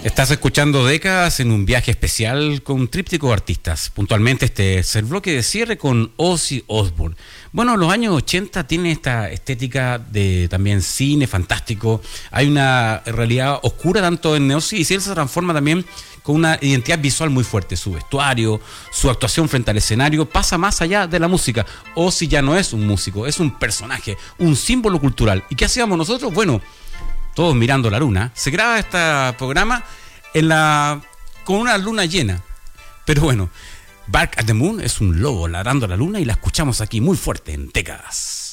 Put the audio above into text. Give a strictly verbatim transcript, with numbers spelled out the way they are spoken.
Estás escuchando Décadas en un viaje especial con un tríptico de artistas. Puntualmente este es el bloque de cierre con Ozzy Osbourne. Bueno, los años ochenta tienen esta estética de también cine fantástico. Hay una realidad oscura tanto en Ozzy, y si él se transforma también con una identidad visual muy fuerte. Su vestuario, su actuación frente al escenario pasa más allá de la música. Ozzy ya no es un músico, es un personaje, un símbolo cultural. ¿Y qué hacíamos nosotros? Bueno, todos mirando la luna. Se graba este programa en la con una luna llena. Pero bueno, Bark at the Moon es un lobo ladrando a la luna y la escuchamos aquí muy fuerte en Décadas.